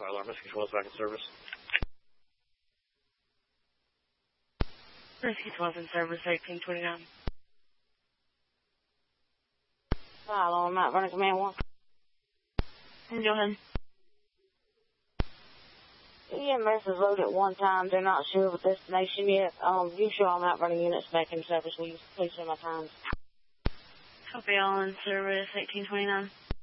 Fire alarm, rescue control is back in service. Rescue 12 in service, 1829. Fire alarm, Mount Vernon Command 1. Go ahead. EMS is loaded at one time. They're not sure of the destination yet. You show all Mount Vernon units back in service. Will you please send my times? Copy all in service, 1829.